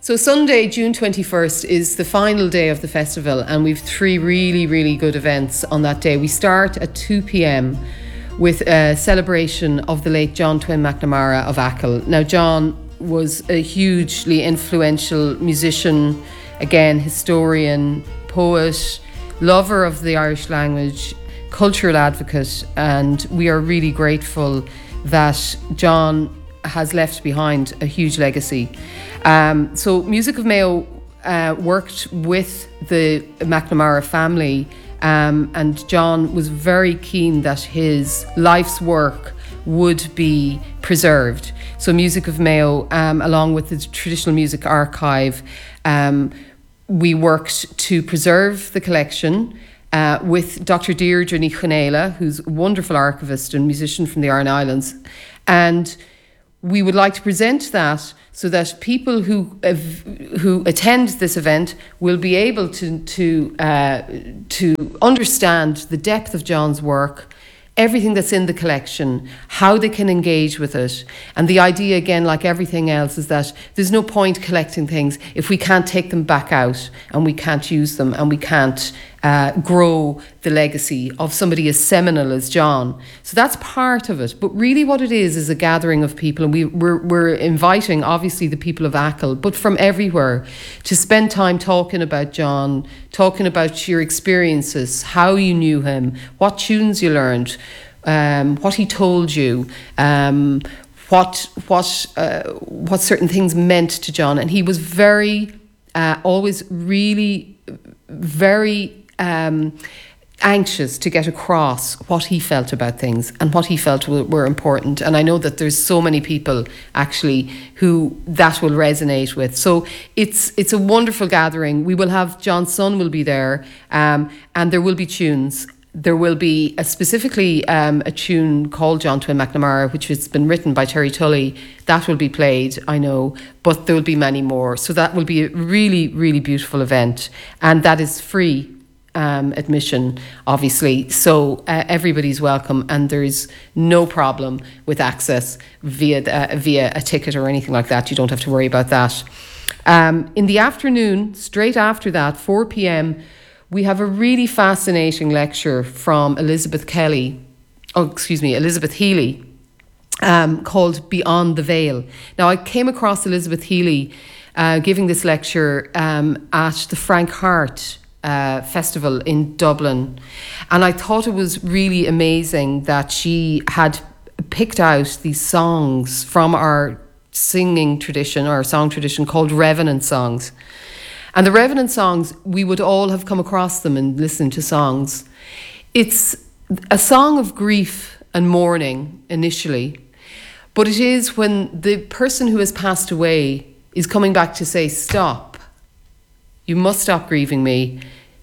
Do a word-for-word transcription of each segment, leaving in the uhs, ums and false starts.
So Sunday, June twenty-first, is the final day of the festival, and we've three really, really good events on that day. We start at two p.m. with a celebration of the late John Twyn McNamara of Achill. Now, John was a hugely influential musician, again, historian, poet, lover of the Irish language, cultural advocate, and we are really grateful that John has left behind a huge legacy. Um, so Music of Mayo uh, worked with the McNamara family, um, and John was very keen that his life's work would be preserved. So Music of Mayo, um, along with the Traditional Music Archive, um, we worked to preserve the collection uh, with Doctor Deirdre Ní Chonéile, who's a wonderful archivist and musician from the Aran Islands. And we would like to present that so that people who uh, who attend this event will be able to to uh, to understand the depth of John's work, everything that's in the collection, how they can engage with it. And the idea, again, like everything else, is that there's no point collecting things if we can't take them back out and we can't use them and we can't uh, grow the legacy of somebody as seminal as John. So that's part of it. But really what it is is a gathering of people, and we, we're, we're inviting, obviously, the people of Achill, but from everywhere, to spend time talking about John, talking about your experiences, how you knew him, what tunes you learned, um, what he told you, um, what what uh, what certain things meant to John. And he was very, uh, always really very um, anxious to get across what he felt about things and what he felt were, were important. And I know that there's so many people actually who that will resonate with. So it's it's a wonderful gathering. We will have, John's son will be there, um, and there will be tunes. There will be a specifically um, a tune called John Twyn McNamara, which has been written by Terry Tully. That will be played, I know, but there will be many more. So that will be a really, really beautiful event, and that is free Um, admission, obviously, so uh, everybody's welcome, and there's no problem with access via uh, via a ticket or anything like that. You don't have to worry about that. Um, in the afternoon, straight after that, four p.m, we have a really fascinating lecture from Elizabeth Kelly, oh excuse me, Elizabeth Healy, um, called Beyond the Veil. Now, I came across Elizabeth Healy uh, giving this lecture um, at the Frank Hart Uh, festival in Dublin, and I thought it was really amazing that she had picked out these songs from our singing tradition, our song tradition, called Revenant songs. And the Revenant songs, we would all have come across them and listened to songs. It's a song of grief and mourning initially, but it is when the person who has passed away is coming back to say, stop. You must stop grieving me.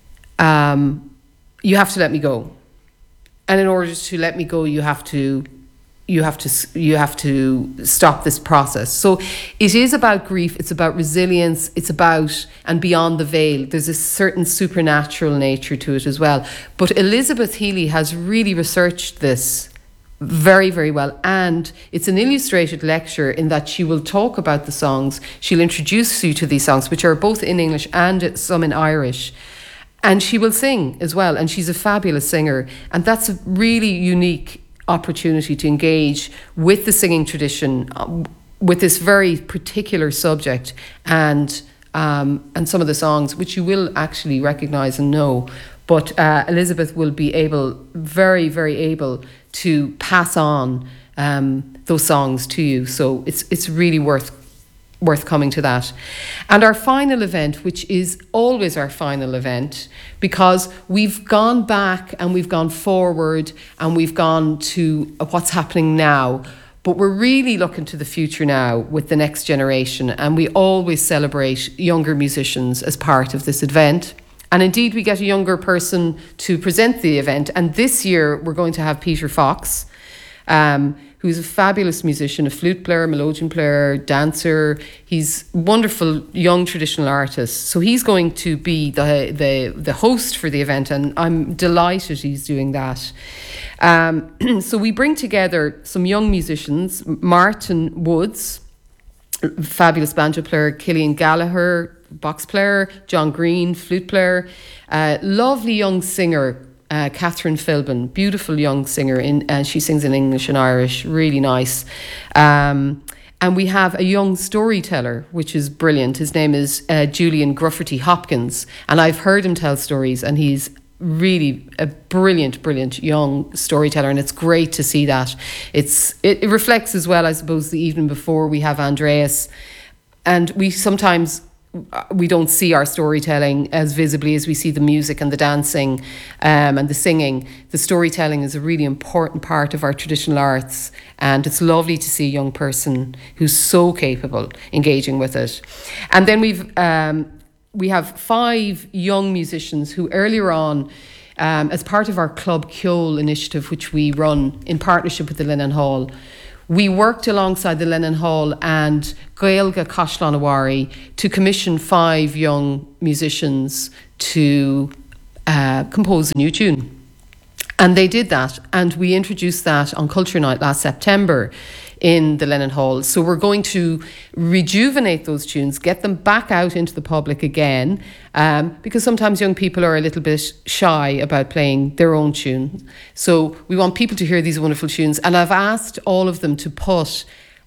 Um, you have to let me go. And in order to let me go, you have to, you have to, you have to stop this process. So it is about grief. It's about resilience. It's about, and beyond the veil, there's a certain supernatural nature to it as well. But Elizabeth Healy has really researched this very, very well. And it's an illustrated lecture in that she will talk about the songs. She'll introduce you to these songs, which are both in English and some in Irish. And she will sing as well. And she's a fabulous singer. And that's a really unique opportunity to engage with the singing tradition, uh, with this very particular subject, and um, and some of the songs, which you will actually recognise and know. But uh, Elizabeth will be able, very, very able to pass on um, those songs to you. So it's it's really worth worth coming to that. And our final event, which is always our final event, because we've gone back and we've gone forward and we've gone to what's happening now, but we're really looking to the future now with the next generation, and we always celebrate younger musicians as part of this event. And indeed, we get a younger person to present the event. And this year, we're going to have Peter Fox, um, who's a fabulous musician, a flute player, melodeon player, dancer. He's a wonderful young traditional artist. So he's going to be the the, the host for the event, and I'm delighted he's doing that. Um, so we bring together some young musicians, Martin Woods, fabulous banjo player, Killian Gallagher, box player, John Green, flute player, uh, lovely young singer, uh, Catherine Philbin, beautiful young singer, in, and she sings in English and Irish, really nice. Um, and we have a young storyteller, which is brilliant. His name is uh, Julian Grufferty Hopkins, and I've heard him tell stories, and he's really a brilliant, brilliant young storyteller, and it's great to see that. It's it, it reflects as well, I suppose, the evening before we have Andreas, and we sometimes we don't see our storytelling as visibly as we see the music and the dancing um, and the singing. The storytelling is a really important part of our traditional arts, and it's lovely to see a young person who's so capable engaging with it. And then we've um, we have five young musicians who earlier on, um, as part of our Club Ceol initiative, which we run in partnership with the Lennon Hall, we worked alongside the Lennon Hall and Gaelga Coshlanawari to commission five young musicians to uh, compose a new tune. And they did that, and we introduced that on Culture Night last September in the Lennon Hall. So we're going to rejuvenate those tunes, get them back out into the public again, um, because sometimes young people are a little bit shy about playing their own tune. So we want people to hear these wonderful tunes, and I've asked all of them to put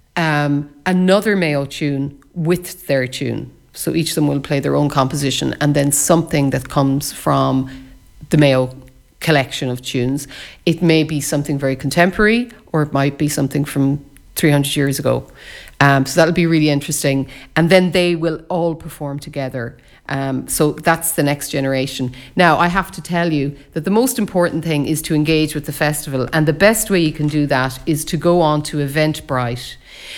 um, another Mayo tune with their tune. So each of them will play their own composition, and then something that comes from the Mayo collection of tunes. It may be something very contemporary, or it might be something from three hundred years ago. Um, so that'll be really interesting. And then they will all perform together. Um, so that's the next generation. Now, I have to tell you that the most important thing is to engage with the festival. And the best way you can do that is to go on to Eventbrite.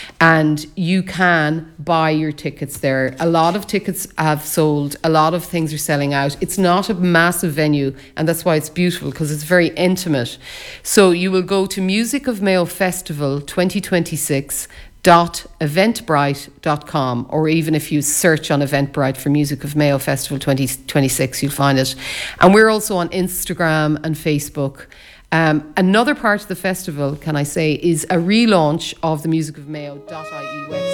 And you can buy your tickets there. A lot of tickets have sold. A lot of things are selling out. It's not a massive venue, and that's why it's beautiful, because it's very intimate. So you will go to Music of Mayo Festival twenty twenty-six dot eventbrite dot com, or even if you search on Eventbrite for Music of Mayo Festival twenty twenty-six, you'll find it. And we're also on Instagram and Facebook. Um, another part of the festival, can I say, is a relaunch of the music of mayo dot I E website.